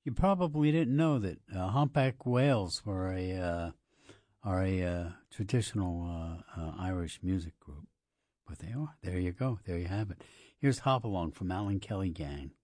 You probably didn't know that humpback whales are a traditional Irish music group, but they are. There you go. There you have it. Here's Hop Along from Alan Kelly Gang.